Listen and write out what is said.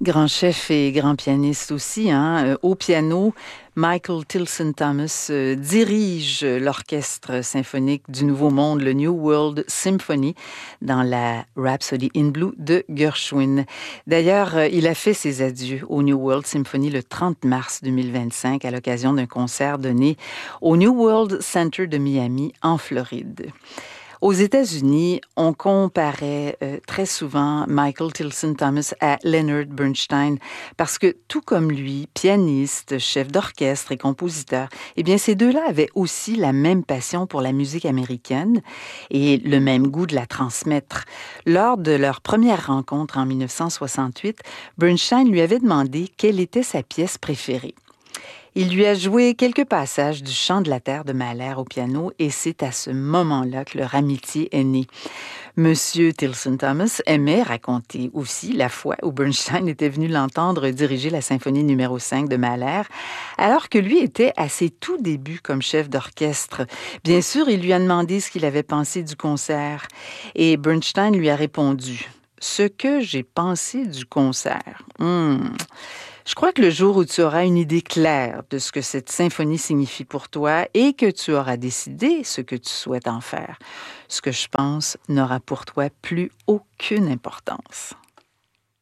Grand chef et grand pianiste aussi, hein. Au piano, Michael Tilson Thomas dirige l'orchestre symphonique du Nouveau Monde, le New World Symphony, dans la Rhapsody in Blue de Gershwin. D'ailleurs, il a fait ses adieux au New World Symphony le 30 mars 2025 à l'occasion d'un concert donné au New World Center de Miami, en Floride. Aux États-Unis, on comparait très souvent Michael Tilson Thomas à Leonard Bernstein parce que tout comme lui, pianiste, chef d'orchestre et compositeur, eh bien ces deux-là avaient aussi la même passion pour la musique américaine et le même goût de la transmettre. Lors de leur première rencontre en 1968, Bernstein lui avait demandé quelle était sa pièce préférée. Il lui a joué quelques passages du Chant de la Terre de Mahler au piano et c'est à ce moment-là que leur amitié est née. Monsieur Tilson Thomas aimait raconter aussi la fois où Bernstein était venu l'entendre diriger la symphonie numéro 5 de Mahler, alors que lui était à ses tout débuts comme chef d'orchestre. Bien sûr, il lui a demandé ce qu'il avait pensé du concert et Bernstein lui a répondu « Ce que j'ai pensé du concert. Je crois que le jour où tu auras une idée claire de ce que cette symphonie signifie pour toi et que tu auras décidé ce que tu souhaites en faire, ce que je pense n'aura pour toi plus aucune importance. »